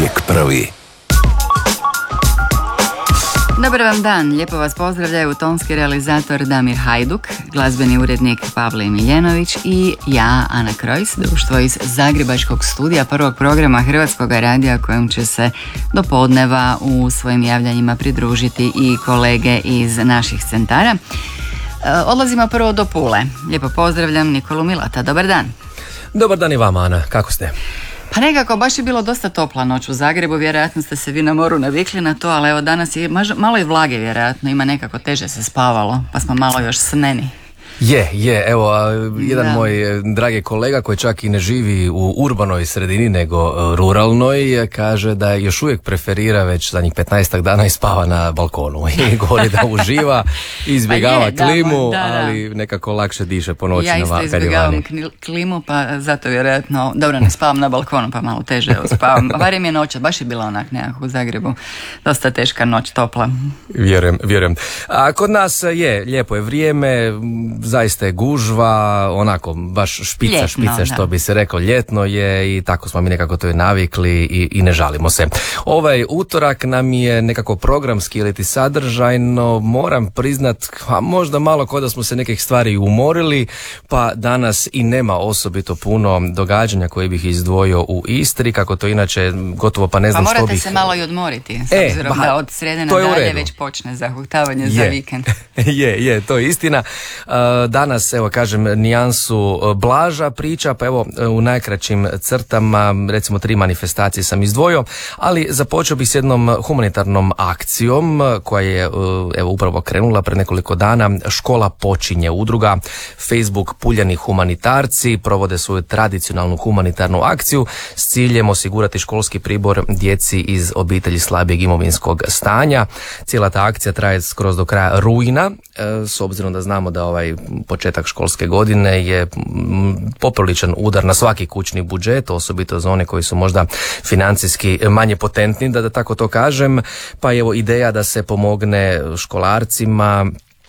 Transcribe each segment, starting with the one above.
uvijek prvi. Dobar vam dan, lijepo vas pozdravljaju tonski realizator Damir Hajduk, glazbeni urednik Pavle Miljenović i ja, Ana Krojs, društvo iz Zagrebačkog studija prvog programa Hrvatskog radija kojem će se do podneva u svojim javljanjima pridružiti i kolege iz naših centara. Odlazimo prvo do Pule. Lijepo pozdravljam Nikolu Milata, dobar dan. Dobar dan i vama, Ana, kako ste? Pa nekako, baš je bilo dosta topla noć u Zagrebu, vjerojatno ste se vi na moru navikli na to, ali evo danas je malo i vlage vjerojatno, ima nekako teže se spavalo, pa smo malo još sneni. Evo, jedan moj dragi kolega koji čak i ne živi u urbanoj sredini nego ruralnoj, kaže da još uvijek preferira već zadnjih 15 dana i spava na balkonu i govori da uživa, izbjegava klimu, ali nekako lakše diše po noći. Ja isto izbjegavam klimu, pa zato vjerojatno, dobro, ne spavam na balkonu, pa malo teže spavam. Barem je noć, baš je bila onak nekako u Zagrebu, dosta teška noć, topla. Vjerujem. A kod nas lijepo je vrijeme, zaista je gužva, onako baš špica, što bi se reklo, ljetno je i tako smo mi nekako to i navikli i ne žalimo se. Ovaj utorak nam je nekako programski ili sadržajno, moram priznat, možda malo kao da smo se nekih stvari umorili, pa danas i nema osobito puno događanja koje bih izdvojio u Istri, kako to inače gotovo pa ne znam što bih... Pa morate se malo i odmoriti, s obzirom da od srede na dalje već počne zahuktavanje za vikend. To je istina. Danas, evo kažem, nijansu blaža priča, pa evo u najkraćim crtama, recimo 3 manifestacije sam izdvojio, ali započeo bih s jednom humanitarnom akcijom koja je evo upravo krenula pred nekoliko dana. Škola počinje, udruga Facebook Puljani humanitarci provode svoju tradicionalnu humanitarnu akciju s ciljem osigurati školski pribor djeci iz obitelji slabijeg imovinskog stanja. Cijela ta akcija traje skroz do kraja rujna, s obzirom da znamo da ovaj početak školske godine je popriličan udar na svaki kućni budžet, osobito za one koji su možda financijski manje potentni, da tako to kažem, pa evo ideja da se pomogne školarcima,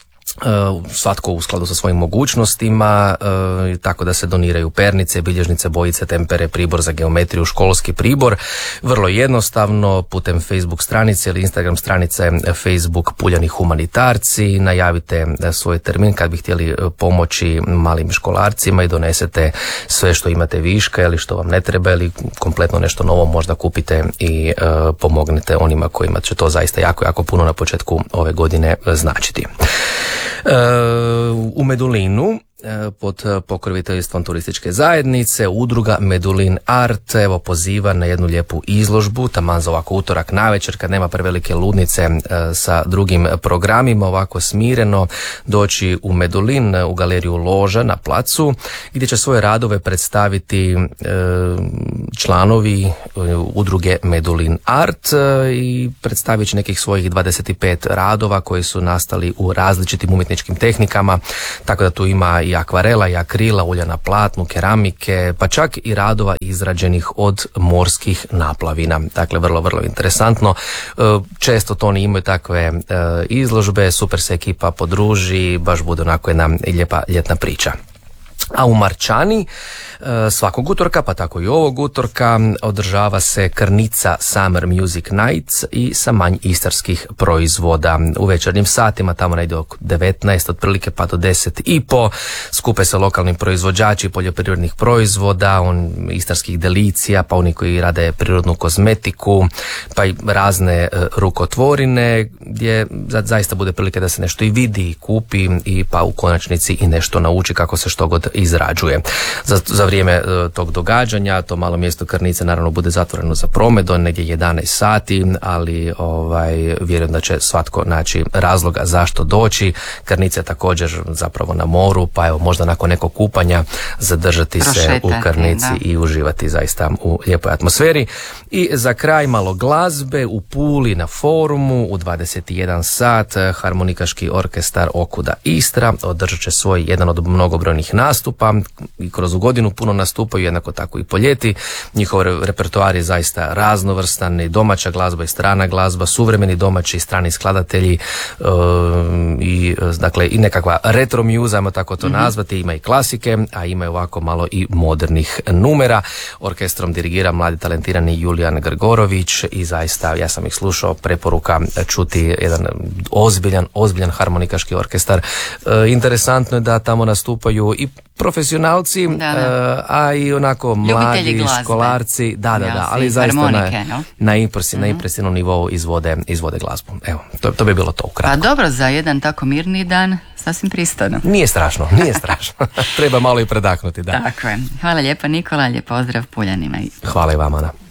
svatko u skladu sa svojim mogućnostima, tako da se doniraju pernice, bilježnice, bojice, tempere, pribor za geometriju, školski pribor. Vrlo jednostavno, putem Facebook stranice ili Instagram stranice Facebook Puljani humanitarci, najavite svoj termin kad bi htjeli pomoći malim školarcima i donesete sve što imate viška ili što vam ne treba ili kompletno nešto novo možda kupite i pomognete onima kojima će to zaista jako puno na početku ove godine značiti. U Medulinu pod pokroviteljstvom turističke zajednice udruga Medulin Art evo poziva na jednu lijepu izložbu, taman za ovako utorak navečer kad nema prevelike ludnice sa drugim programima, ovako smireno doći u Medulin u galeriju Loža na placu gdje će svoje radove predstaviti članovi udruge Medulin Art i predstavit će nekih svojih 25 radova koji su nastali u različitim umjetničkim tehnikama, tako da tu ima i akvarela i akrila, ulja na platnu, keramike, pa čak i radova izrađenih od morskih naplavina. Dakle, vrlo interesantno. Često to oni imaju takve izložbe, super se ekipa podruži, baš bude onako jedna lijepa ljetna priča. A u Marčani svakog utorka, pa tako i ovog utorka, održava se Krnica Summer Music Nights i sa manj istarskih proizvoda. U večernjim satima, tamo negdje oko 19, otprilike pa do 10:30, skupe se lokalni proizvođači poljoprivrednih proizvoda, istarskih delicija, pa oni koji rade prirodnu kozmetiku, pa i razne rukotvorine, gdje zaista bude prilike da se nešto i vidi, i kupi, i pa u konačnici i nešto nauči kako se što god izrađuje. Za vrijeme tog događanja to malo mjesto Krnice naravno bude zatvoreno za promet do negdje 11 sati, ali vjerujem da će svatko naći razloga zašto doći. Krnica je također zapravo na moru, pa evo možda nakon nekog kupanja zadržati se u Krnici i uživati zaista u lijepoj atmosferi. I za kraj malo glazbe u Puli na forumu u 21 sat harmonikaški orkestar Okuda Istra održat će svoj jedan od mnogobrojnih nastupa nastupa i kroz godinu puno nastupaju, jednako tako i po ljeti. Njihov repertoar je zaista raznovrstan, i domaća glazba i strana glazba, suvremeni domaći i strani skladatelji, i dakle i nekakva retro muse, ajmo tako to nazvati, ima i klasike, a ima i ovako malo i modernih numera. Orkestrom dirigira mladi talentirani Julijan Grgorović i zaista, ja sam ih slušao, preporuka čuti jedan ozbiljan harmonikaški orkestar. Interesantno je da tamo nastupaju i profesionalci, a i onako mladi školarci, ali zaista na impresivnom nivou izvode glazbu. Evo, to bi bilo to ukratko. Pa dobro, za jedan tako mirni dan sasvim pristojno. Nije strašno. Treba malo i predahnuti, da. Tako je. Hvala lijepa Nikola, lijep pozdrav Puljanima. Hvala i vama, Ana.